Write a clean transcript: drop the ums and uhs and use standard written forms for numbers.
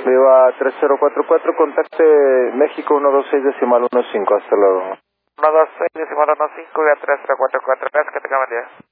Viva 3044, contacte México 126.15, hasta luego. 126.15, vía 3044, gracias, que tenga buen día.